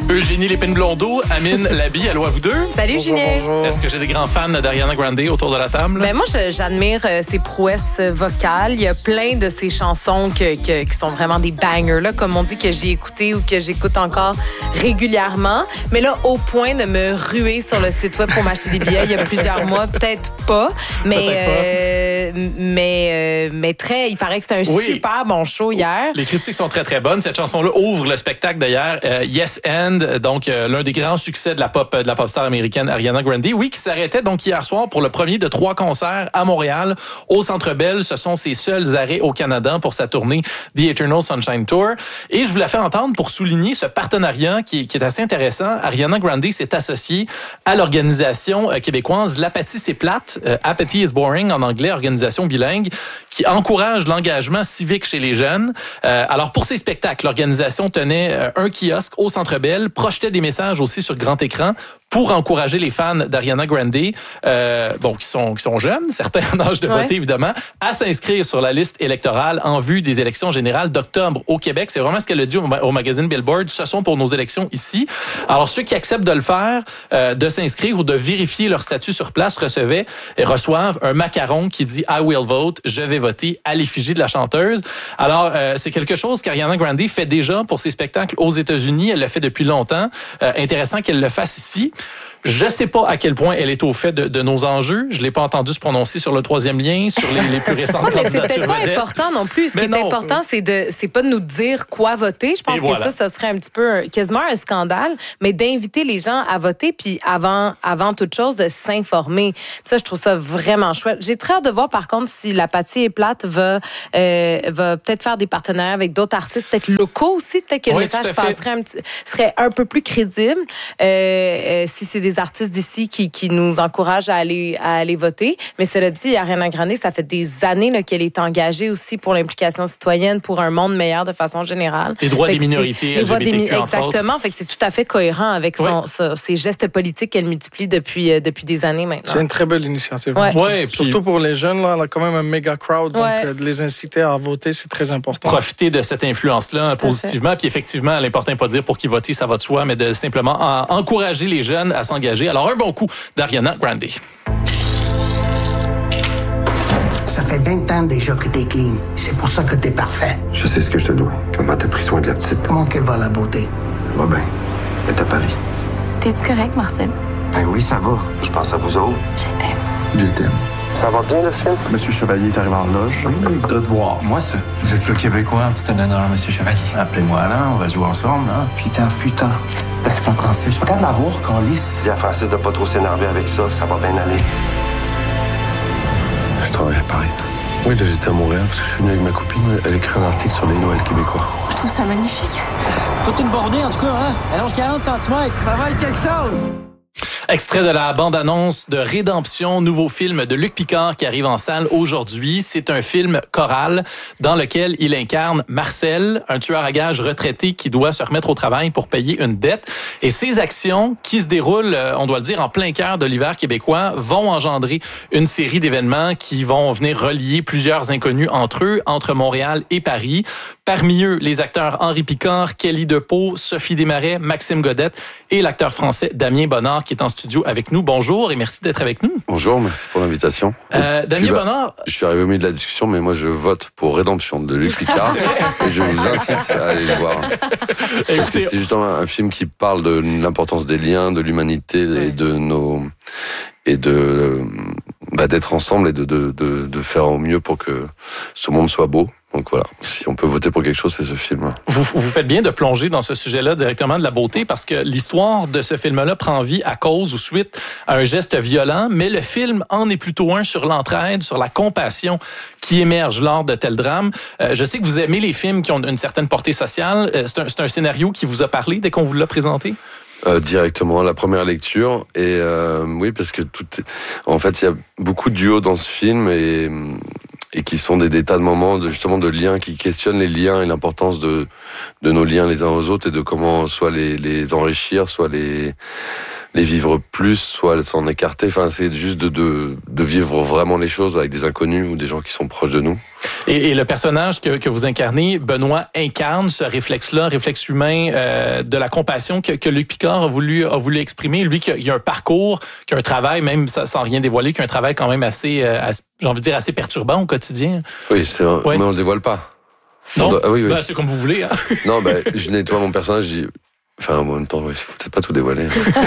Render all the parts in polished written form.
Eugénie Lépine-Blondeau, Amine Labi, allô à vous deux. Salut Julien. Bonjour. Est-ce que j'ai des grands fans d'Ariana Grande autour de la table? Ben moi, j'admire ses prouesses vocales. Il y a plein de ses chansons qui sont vraiment des bangers, là, comme on dit, que j'ai écouté ou que j'écoute encore régulièrement. Mais là, au point de me ruer sur le site web pour m'acheter des billets il y a plusieurs mois, peut-être pas. Mais très, il paraît que c'était un super bon show hier. Les critiques sont très, très bonnes. Cette chanson-là ouvre le spectacle d'ailleurs. Yes and, donc l'un des grands succès de la pop star américaine Ariana Grande. Oui, qui s'arrêtait donc hier soir pour le premier de 3 concerts à Montréal, au Centre Bell. Ce sont ses seuls arrêts au Canada pour sa tournée The Eternal Sunshine Tour. Et je vous la fais entendre pour souligner ce partenariat qui est assez intéressant. Ariana Grande s'est associée à l'organisation québécoise L'Apathie c'est plate, Apathy is boring en anglais, organisation bilingue, qui encourage l'engagement civique chez les jeunes. Alors pour ces spectacles, l'organisation tenait un kiosque au Centre Bell, projetait des messages aussi sur grand écran pour encourager les fans d'Ariana Grande, qui sont jeunes, certains en âge de voter évidemment, à s'inscrire sur la liste électorale en vue des élections générales d'octobre au Québec. C'est vraiment ce qu'elle a dit au magazine Billboard. Ce sont pour nos élections ici. Alors ceux qui acceptent de le faire, de s'inscrire ou de vérifier leur statut sur place reçoivent un macaron qui dit I will vote, je vais voter, à l'effigie de la chanteuse. Alors c'est quelque chose qu'Ariana Grande fait déjà pour ses spectacles aux États-Unis. Elle le fait depuis longtemps. Intéressant qu'elle le fasse ici. Je ne sais pas à quel point elle est au fait de nos enjeux. Je ne l'ai pas entendu se prononcer sur le 3e lien, sur les plus récentes candidatures. Mais c'est peut-être pas important non plus. Ce qui est important, c'est pas de nous dire quoi voter. Je pense que ça serait un petit peu quasiment un scandale, mais d'inviter les gens à voter, puis avant toute chose, de s'informer. Puis ça, je trouve ça vraiment chouette. J'ai très hâte de voir, par contre, si l'Apathie est plate va peut-être faire des partenariats avec d'autres artistes, peut-être locaux aussi. Peut-être que le message serait un peu plus crédible si c'est des artistes d'ici qui nous encouragent à aller voter. Mais cela dit, Ariana Grande, ça fait des années là, qu'elle est engagée aussi pour l'implication citoyenne, pour un monde meilleur de façon générale. Les droits des minorités, LGBTQ, exactement. Fait que c'est tout à fait cohérent avec ses gestes politiques qu'elle multiplie depuis des années maintenant. C'est une très belle initiative. Surtout pour les jeunes, là, elle a quand même un méga crowd, donc de les inciter à voter, c'est très important. Profiter de cette influence-là positivement, puis effectivement, l'important n'est pas de dire pour qui voter, ça va de soi, mais de simplement encourager les jeunes à s'engager. Alors, un bon coup d'Ariana Grande. Ça fait 20 ans déjà que t'es clean. C'est pour ça que t'es parfait. Je sais ce que je te dois. Comment t'as pris soin de la petite. Comment qu'elle va, la beauté? Va bien. Elle est à Paris. T'es-tu correct, Marcel? Ben oui, ça va. Je pense à vous autres. Je t'aime. Je t'aime. Ça va bien, le film? Monsieur Chevalier est arrivé en loge. Il voudrait te voir. Moi, ça. Vous êtes le Québécois. C'est un honneur, Monsieur Chevalier. Appelez-moi Alain, on va jouer ensemble, hein? Putain. C'est accent français. Regarde la voir, Calice. Dis à Francis de pas trop s'énerver avec ça, ça va bien aller. Je travaille à Paris. Oui, là, j'étais à Montréal parce que je suis venu avec ma copine. Elle écrit un article sur les Noëls québécois. Je trouve ça magnifique. Toute une bordée, en tout cas, hein? Allonge 40 cm. Ça va être quelque chose! Extrait de la bande-annonce de Rédemption, nouveau film de Luc Picard qui arrive en salle aujourd'hui. C'est un film choral dans lequel il incarne Marcel, un tueur à gages retraité qui doit se remettre au travail pour payer une dette. Et ces actions qui se déroulent, on doit le dire, en plein cœur de l'hiver québécois, vont engendrer une série d'événements qui vont venir relier plusieurs inconnus entre eux, entre Montréal et Paris. Parmi eux, les acteurs Henri Picard, Kelly Depeau, Sophie Desmarais, Maxime Godette et l'acteur français Damien Bonnard qui est en studio avec nous. Bonjour et merci d'être avec nous. Bonjour, merci pour l'invitation. Damien Bonnard. Je suis arrivé au milieu de la discussion, mais moi je vote pour Rédemption de Luc Picard et je vous incite à aller le voir. Parce que c'est justement un film qui parle de l'importance des liens, de l'humanité et d'être ensemble et de faire au mieux pour que ce monde soit beau. Donc voilà, si on peut voter pour quelque chose, c'est ce film. Vous faites bien de plonger dans ce sujet-là directement de la beauté parce que l'histoire de ce film-là prend vie à cause ou suite à un geste violent, mais le film en est plutôt un sur l'entraide, sur la compassion qui émerge lors de tels drames. Je sais que vous aimez les films qui ont une certaine portée sociale. C'est un scénario qui vous a parlé dès qu'on vous l'a présenté? Directement à la première lecture et oui, parce que en fait il y a beaucoup de duos dans ce film et qui sont des tas de moments justement de liens qui questionnent les liens et l'importance de nos liens les uns aux autres et de comment soit les enrichir, soit les les vivre plus, soit s'en écarter. Enfin, c'est juste de vivre vraiment les choses avec des inconnus ou des gens qui sont proches de nous. Et le personnage que vous incarnez, Benoît, incarne ce réflexe-là, réflexe humain de la compassion que Luc Picard a voulu exprimer. Lui qui a un parcours, qui a un travail, même sans rien dévoiler, qui a un travail quand même assez assez perturbant au quotidien. Oui, c'est vrai, mais on le dévoile pas. Non, oui. Ben, c'est comme vous voulez. Hein. Non, je nettoie mon personnage, en même temps, il faut peut-être pas tout dévoiler.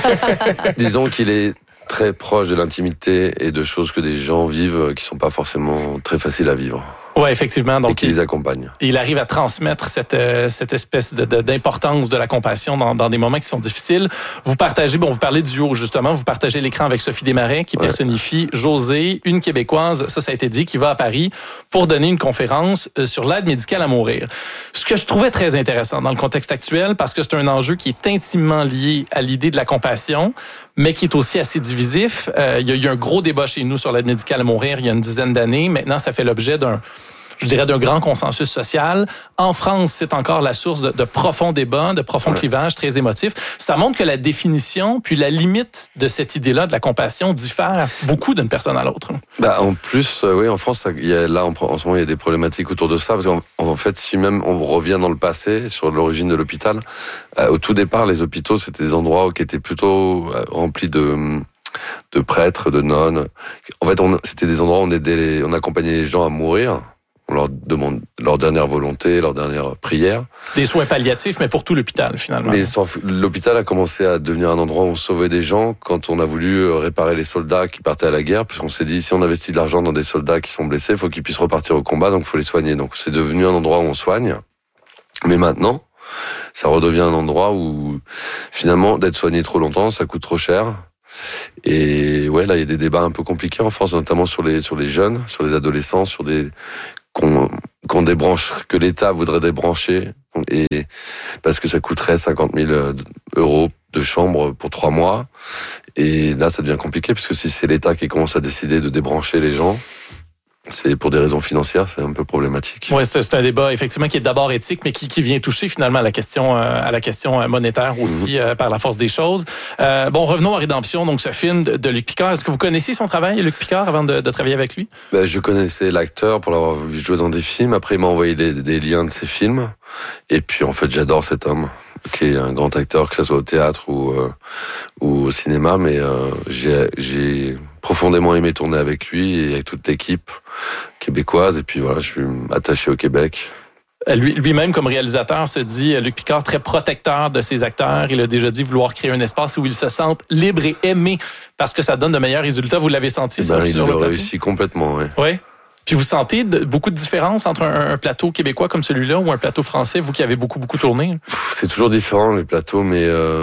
Disons qu'il est très proche de l'intimité et de choses que des gens vivent qui sont pas forcément très faciles à vivre. Oui, effectivement. Donc, et qui les accompagne. Il arrive à transmettre cette espèce d'importance de la compassion dans des moments qui sont difficiles. Vous parlez du duo, justement. Vous partagez l'écran avec Sophie Desmarais, qui personnifie Josée, une Québécoise, ça a été dit, qui va à Paris pour donner une conférence sur l'aide médicale à mourir. Ce que je trouvais très intéressant dans le contexte actuel, parce que c'est un enjeu qui est intimement lié à l'idée de la compassion, mais qui est aussi assez divisif. Il y a eu un gros débat chez nous sur l'aide médicale à mourir il y a une dizaine d'années. Maintenant, ça fait l'objet d'un grand consensus social. En France, c'est encore la source de profonds débats, de profonds clivages très émotifs. Ça montre que la définition, puis la limite de cette idée-là de la compassion diffère beaucoup d'une personne à l'autre. En plus, oui, en France, en ce moment, il y a des problématiques autour de ça, parce qu'en fait, si même on revient dans le passé, sur l'origine de l'hôpital, au tout départ, les hôpitaux, c'était des endroits qui étaient plutôt remplis de prêtres, de nonnes. En fait, c'était des endroits où on accompagnait les gens à mourir. On leur demande leur dernière volonté, leur dernière prière. Des soins palliatifs, mais pour tout l'hôpital, finalement. Mais l'hôpital a commencé à devenir un endroit où on sauvait des gens quand on a voulu réparer les soldats qui partaient à la guerre, puisqu'on s'est dit, si on investit de l'argent dans des soldats qui sont blessés, il faut qu'ils puissent repartir au combat, donc il faut les soigner. Donc c'est devenu un endroit où on soigne. Mais maintenant, ça redevient un endroit où, finalement, d'être soigné trop longtemps, ça coûte trop cher. Et là, il y a des débats un peu compliqués en France, notamment sur les jeunes, sur les adolescents, sur des qu'on débranche, que l'État voudrait débrancher, et parce que ça coûterait 50 000 € de chambre pour 3 mois. Et là, ça devient compliqué, parce que si c'est l'État qui commence à décider de débrancher les gens, c'est pour des raisons financières, c'est un peu problématique. Oui, c'est un débat effectivement qui est d'abord éthique, mais qui vient toucher finalement à la question monétaire aussi par la force des choses. Revenons à Rédemption, donc ce film de Luc Picard. Est-ce que vous connaissiez son travail, Luc Picard, avant de travailler avec lui? Je connaissais l'acteur pour l'avoir vu jouer dans des films. Après, il m'a envoyé des liens de ses films. Et puis, en fait, j'adore cet homme, qui est un grand acteur, que ce soit au théâtre ou au cinéma. Mais j'ai profondément aimé tourner avec lui et avec toute l'équipe québécoise. Et puis voilà, je suis attaché au Québec. Lui-même, comme réalisateur, se dit, Luc Picard, très protecteur de ses acteurs. Il a déjà dit vouloir créer un espace où ils se sentent libres et aimés parce que ça donne de meilleurs résultats. Vous l'avez senti, ça? Il l'a réussi complètement, oui. Oui. Puis vous sentez beaucoup de différences entre un plateau québécois comme celui-là ou un plateau français, vous qui avez beaucoup tourné? C'est toujours différent, les plateaux, mais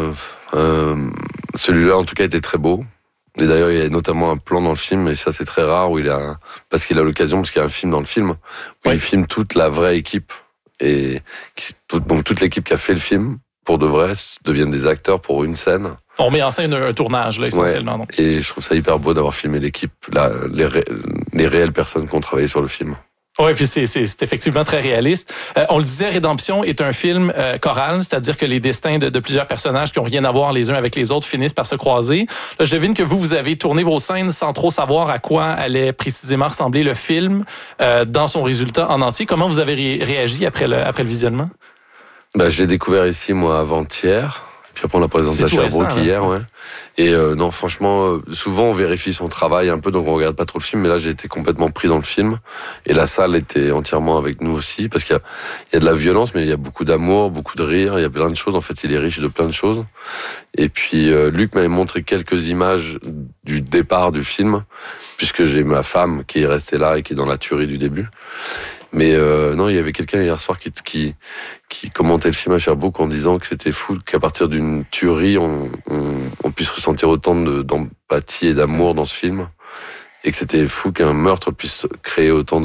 celui-là, en tout cas, était très beau. Et d'ailleurs, il y a notamment un plan dans le film, et ça c'est très rare, parce qu'il y a un film dans le film, où il filme toute la vraie équipe, et donc toute l'équipe qui a fait le film, pour de vrai, deviennent des acteurs pour une scène. On met en scène un tournage, là, essentiellement. Donc. Et je trouve ça hyper beau d'avoir filmé l'équipe, les réelles personnes qui ont travaillé sur le film. Oui, puis c'est effectivement très réaliste. On le disait, Rédemption est un film choral, c'est-à-dire que les destins de plusieurs personnages qui ont rien à voir les uns avec les autres finissent par se croiser. Là, je devine que vous avez tourné vos scènes sans trop savoir à quoi allait précisément ressembler le film dans son résultat en entier. Comment vous avez réagi après le visionnement? Je l'ai découvert ici, moi, avant-hier. Puis après, on l'a présenté à Sherbrooke hier, ouais. Et non, franchement, souvent on vérifie son travail un peu, donc on regarde pas trop le film. Mais là, j'ai été complètement pris dans le film. Et la salle était entièrement avec nous aussi, parce qu'il y a de la violence, mais il y a beaucoup d'amour, beaucoup de rire. Il y a plein de choses. En fait, il est riche de plein de choses. Et puis, Luc m'avait montré quelques images du départ du film, puisque j'ai ma femme qui est restée là et qui est dans la tuerie du début. Mais non, il y avait quelqu'un hier soir qui commentait le film à Sherbrooke en disant que c'était fou qu'à partir d'une tuerie, on puisse ressentir autant d'empathie et d'amour dans ce film, et que c'était fou qu'un meurtre puisse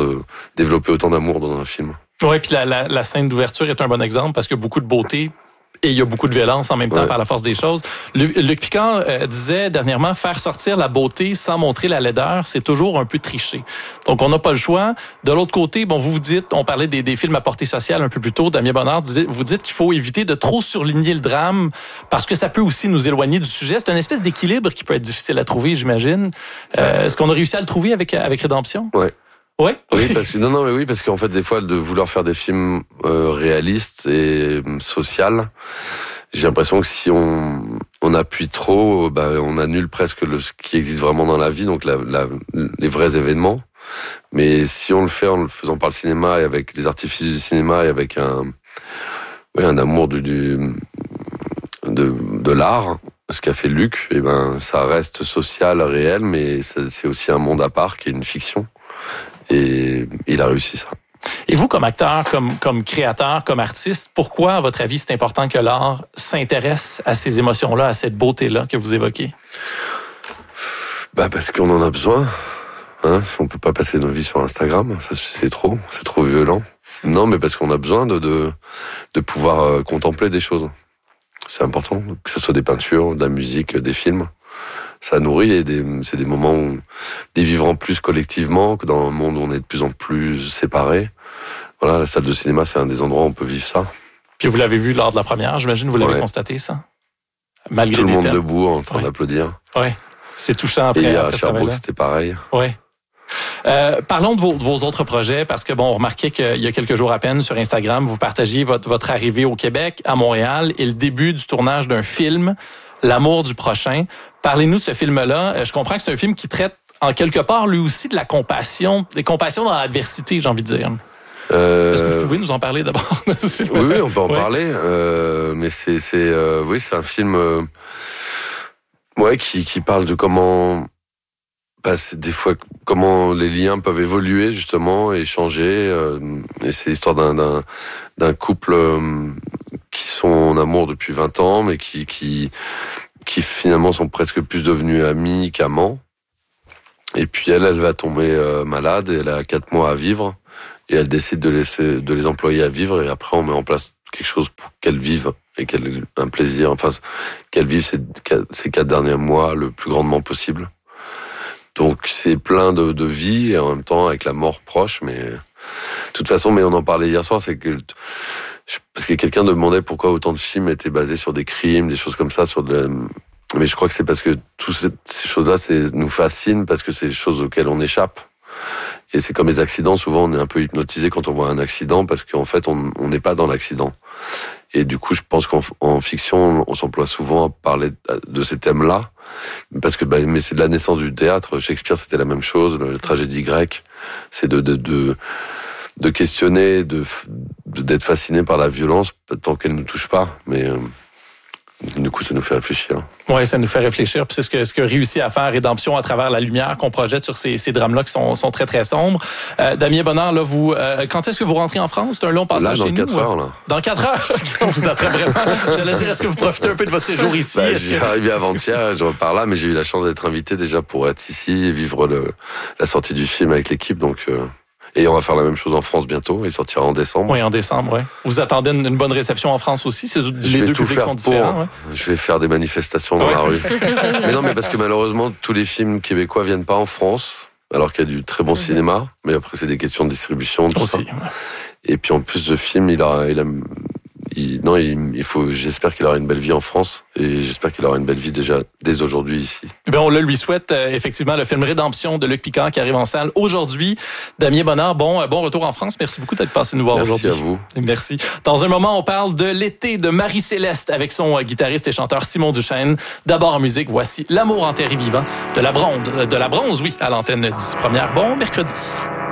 développer autant d'amour dans un film. Oui, puis la scène d'ouverture est un bon exemple parce que beaucoup de beauté Et il y a beaucoup de violence en même temps par la force des choses. Luc Picard disait dernièrement, faire sortir la beauté sans montrer la laideur, c'est toujours un peu triché. Donc, on n'a pas le choix. De l'autre côté, bon, vous dites, on parlait des films à portée sociale un peu plus tôt, Damien Bonnard, vous dites qu'il faut éviter de trop surligner le drame parce que ça peut aussi nous éloigner du sujet. C'est une espèce d'équilibre qui peut être difficile à trouver, j'imagine. Est-ce qu'on a réussi à le trouver avec Rédemption? Ouais. Oui, parce qu'en fait, des fois, de vouloir faire des films réalistes et sociaux, j'ai l'impression que si on appuie trop, on annule presque ce qui existe vraiment dans la vie, donc les vrais événements. Mais si on le fait en le faisant par le cinéma et avec les artifices du cinéma et avec un amour de l'art, ce qu'a fait Luc, ça reste social, réel, mais c'est aussi un monde à part qui est une fiction. Et il a réussi ça. Et vous, comme acteur, comme créateur, comme artiste, pourquoi, à votre avis, c'est important que l'art s'intéresse à ces émotions-là, à cette beauté-là que vous évoquez? Parce qu'on en a besoin. On peut pas passer nos vies sur Instagram, ça c'est trop violent. Non, mais parce qu'on a besoin de pouvoir contempler des choses. C'est important, que ce soit des peintures, de la musique, des films. Ça nourrit et c'est des moments où les vivre en plus collectivement, que dans un monde où on est de plus en plus séparés. Voilà, la salle de cinéma, c'est un des endroits où on peut vivre ça. Puis vous l'avez vu lors de la première, j'imagine, vous l'avez constaté, ça? Malgré tout le monde debout en train d'applaudir. Oui, c'est touchant après. Et à Sherbrooke, c'était pareil. Oui. Parlons de vos autres projets, parce que on remarquait qu'il y a quelques jours à peine sur Instagram, vous partagiez votre arrivée au Québec, à Montréal, et le début du tournage d'un film, L'amour du prochain. Parlez-nous de ce film-là. Je comprends que c'est un film qui traite, en quelque part, lui aussi, de la compassion, des compassions dans l'adversité, j'ai envie de dire. Est-ce que vous pouvez nous en parler d'abord de ce film-là? Oui, on peut en parler. Mais c'est un film qui parle de comment... c'est des fois comment les liens peuvent évoluer justement et changer. Et c'est l'histoire d'un couple qui sont en amour depuis 20 ans, mais qui finalement sont presque plus devenus amis qu'amants. Et puis elle va tomber malade, et elle a 4 mois à vivre, et elle décide de les employer à vivre, et après on met en place quelque chose pour qu'elle vive et qu'elle ait un plaisir, qu'elle vive ces 4 derniers mois le plus grandement possible. Donc c'est plein de vie, et en même temps avec la mort proche, mais de toute façon, mais on en parlait hier soir, c'est que parce que quelqu'un demandait pourquoi autant de films étaient basés sur des crimes, des choses comme ça, mais je crois que c'est parce que toutes ces choses-là, nous fascinent, parce que c'est des choses auxquelles on échappe. Et c'est comme les accidents, souvent on est un peu hypnotisé quand on voit un accident, parce qu'en fait on n'est pas dans l'accident. Et du coup, je pense qu'en fiction, on s'emploie souvent à parler de ces thèmes-là, parce que mais c'est de la naissance du théâtre. Shakespeare, c'était la même chose, la tragédie grecque, c'est de questionner, d'être fasciné par la violence tant qu'elle ne nous touche pas, mais du coup, ça nous fait réfléchir. Oui, ça nous fait réfléchir. Puis c'est ce que réussit à faire Rédemption à travers la lumière qu'on projette sur ces drames-là qui sont très, très sombres. Damien Bonnard, là, vous, quand est-ce que vous rentrez en France? C'est un long passage chez nous? Dans 4 heures, là. Dans 4 heures? On vous attrape vraiment. J'allais dire, est-ce que vous profitez un peu de votre séjour ici? Je suis arrivé avant-hier, je repars là, mais j'ai eu la chance d'être invité déjà pour être ici et vivre la sortie du film avec l'équipe, donc... Et on va faire la même chose en France bientôt. Il sortira en décembre. Oui, en décembre, oui. Vous attendez une bonne réception en France aussi? Les deux publics sont différents. Ouais. Je vais faire des manifestations dans la rue. Mais non, mais parce que malheureusement, tous les films québécois viennent pas en France, alors qu'il y a du très bon cinéma. Mais après, c'est des questions de distribution, tout ça. Ouais. Et puis en plus, ce film, j'espère qu'il aura une belle vie en France, et j'espère qu'il aura une belle vie déjà dès aujourd'hui ici. On le lui souhaite, effectivement, le film Rédemption de Luc Picard qui arrive en salle aujourd'hui. Damien Bonnard, bon retour en France. Merci beaucoup d'être passé nous voir aujourd'hui. Merci à vous. Merci. Dans un moment, on parle de l'été de Marie-Céleste avec son guitariste et chanteur Simon Duchesne. D'abord en musique, voici L'amour enterré vivant de la bronze, oui, à l'antenne 10 première. Bon mercredi.